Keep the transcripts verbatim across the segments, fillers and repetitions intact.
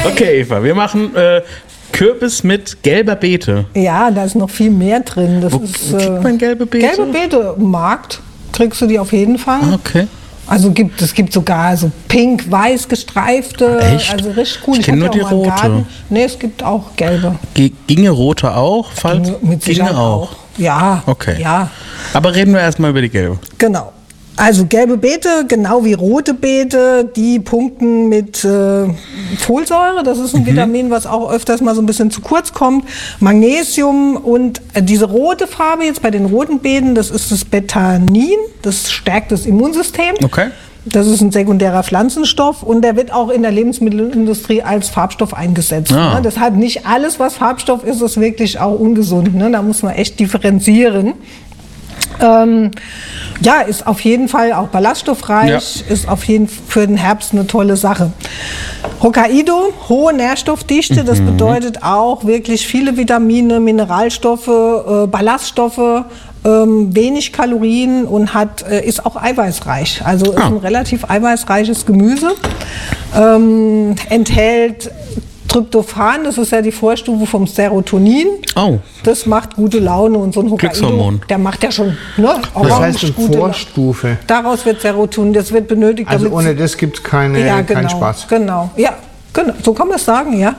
Okay, Eva, wir machen äh, Kürbis mit gelber Beete. Ja, da ist noch viel mehr drin. Das Wo, ist, wo kriegt man gelbe Beete? Gelbe Beete im Markt kriegst du die auf jeden Fall. Okay. Also gibt, es gibt sogar so pink, weiß gestreifte, Echt? also richtig cool. Ich kenne hatte nur auch die mal einen rote. Garten. Nee, es gibt auch gelbe. G- Ginge rote auch? Falls? Ginge mit Sicherheit Ginge auch. Ja, Okay. ja, Aber reden wir erstmal über die gelbe. genau. Also gelbe Beete, genau wie rote Beete, die punkten mit äh, Folsäure. Das ist ein mhm. Vitamin, was auch öfters mal so ein bisschen zu kurz kommt. Magnesium und äh, diese rote Farbe jetzt bei den roten Beeten, das ist das Betanin. Das stärkt das Immunsystem. Okay. Das ist ein sekundärer Pflanzenstoff und der wird auch in der Lebensmittelindustrie als Farbstoff eingesetzt. Ah. Ne? Deshalb nicht alles, was Farbstoff ist, ist wirklich auch ungesund. Ne? Da muss man echt differenzieren. Ähm, ja, ist auf jeden Fall auch ballaststoffreich, ja. Ist auf jeden Fall für den Herbst eine tolle Sache. Hokkaido, hohe Nährstoffdichte, mhm. das bedeutet auch wirklich viele Vitamine, Mineralstoffe, äh, Ballaststoffe, ähm, wenig Kalorien und hat, äh, ist auch eiweißreich. Also ist ah. ein relativ eiweißreiches Gemüse, ähm, enthält Tryptophan, das ist ja die Vorstufe vom Serotonin. Oh. Das macht gute Laune und so ein Hokkaido, der macht ja schon, ne? Das heißt eine Vorstufe. La- Daraus wird Serotonin, das wird benötigt. Also ohne das gibt es keine, ja, genau, keinen Spaß. Genau, ja. Genau, so kann man es sagen, ja.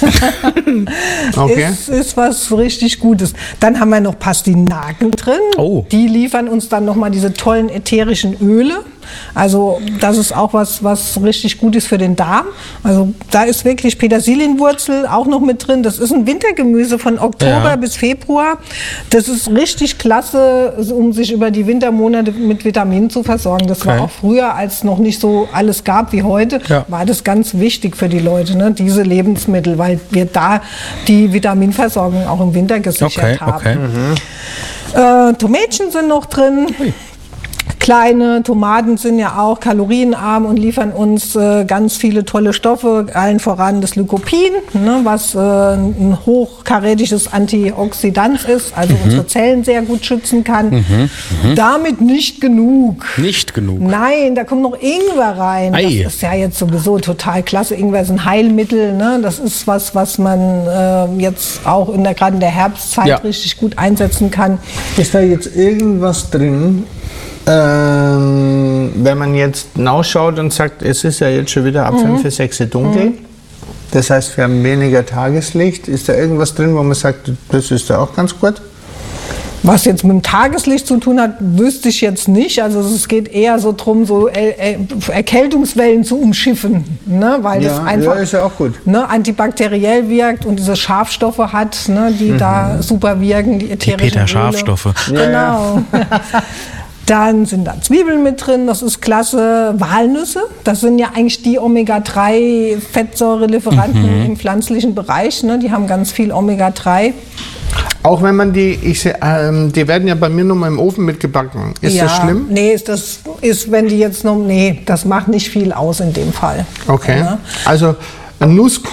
Okay. Ist, ist was richtig Gutes. Dann haben wir noch Pastinaken drin. Oh. Die liefern uns dann nochmal diese tollen ätherischen Öle. Also das ist auch was, was richtig gut ist für den Darm. Also da ist wirklich Petersilienwurzel auch noch mit drin. Das ist ein Wintergemüse von Oktober ja. bis Februar. Das ist richtig klasse, um sich über die Wintermonate mit Vitaminen zu versorgen. Das okay. war auch früher, als es noch nicht so alles gab wie heute, ja. war das ganz wichtig für die Leute, ne? Diese Lebensmittel, weil wir da die Vitaminversorgung auch im Winter gesichert okay, haben. Okay. Mhm. Äh, Tomätchen sind noch drin. Ui. Kleine Tomaten sind ja auch kalorienarm und liefern uns äh, ganz viele tolle Stoffe, allen voran das Lycopin, ne, was äh, ein hochkarätisches Antioxidant ist, also mhm. unsere Zellen sehr gut schützen kann. Mhm. Mhm. Damit nicht genug. Nicht genug? Nein, da kommt noch Ingwer rein. Ei. Das ist ja jetzt sowieso total klasse. Ingwer ist ein Heilmittel, ne? Das ist was, was man äh, jetzt auch in der, gerade in der Herbstzeit ja. richtig gut einsetzen kann. Ist da jetzt irgendwas drin? Ähm, wenn man jetzt nachschaut und sagt, es ist ja jetzt schon wieder ab mhm. fünf, sechs dunkel, mhm. das heißt, wir haben weniger Tageslicht, ist da irgendwas drin, wo man sagt, das ist da auch ganz gut? Was jetzt mit dem Tageslicht zu tun hat, wüsste ich jetzt nicht. Also es geht eher so darum, so er Erkältungswellen zu umschiffen, ne? Weil ja, das einfach ja, ist ja auch gut. Ne, antibakteriell wirkt und diese Schafstoffe hat, ne, die mhm. da super wirken, die ätherischen die Peter Schafstoffe. Öle. Genau. Ja. Dann sind da Zwiebeln mit drin, das ist klasse. Walnüsse, das sind ja eigentlich die Omega drei Fettsäurelieferanten mhm. im pflanzlichen Bereich. Ne? Die haben ganz viel Omega drei. Auch wenn man die, ich, ähm, die werden ja bei mir noch mal im Ofen mitgebacken. Ist ja, das schlimm? Nee, ist das ist, wenn die jetzt noch, nee, das macht nicht viel aus in dem Fall. Okay, ja. Also Nusskuchen.